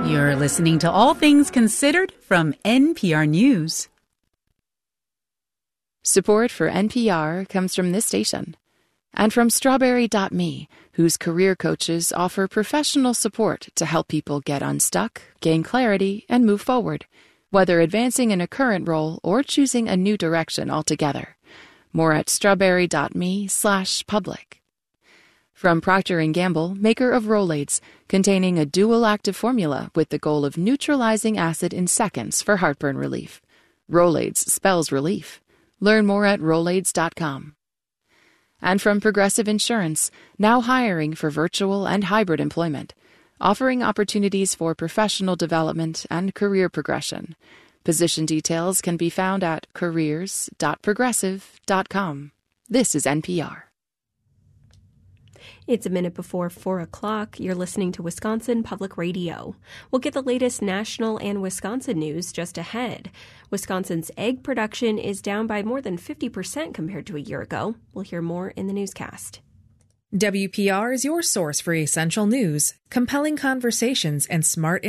You're listening to All Things Considered from NPR News. Support for NPR comes from this station and from Strawberry.me, whose career coaches offer professional support to help people get unstuck, gain clarity, and move forward, whether advancing in a current role or choosing a new direction altogether. More at strawberry.me/public. From Procter & Gamble, maker of Rolaids, containing a dual active formula with the goal of neutralizing acid in seconds for heartburn relief. Rolaids spells relief. Learn more at Rolaids.com. And from Progressive Insurance, now hiring for virtual and hybrid employment, offering opportunities for professional development and career progression. Position details can be found at careers.progressive.com. This is NPR. It's a minute before 4 o'clock. You're listening to Wisconsin Public Radio. We'll get the latest national and Wisconsin news just ahead. Wisconsin's egg production is down by more than 50% compared to a year ago. We'll hear more in the newscast. WPR is your source for essential news, compelling conversations, and smart